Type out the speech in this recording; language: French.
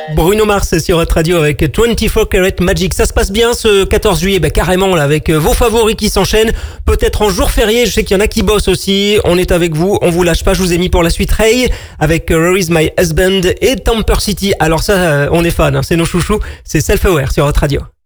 Bruno Mars sur Hot Radio avec 24 Karat Magic. Ça se passe bien ce 14 juillet, carrément là, avec vos favoris qui s'enchaînent. Peut-être en jour férié, je sais qu'il y en a qui bossent aussi. On est avec vous, on vous lâche pas. Je vous ai mis pour la suite Ray avec Where Is My Husband et Tamper City. Alors ça, on est fan, hein, c'est nos chouchous. C'est Self Aware sur Hot Radio.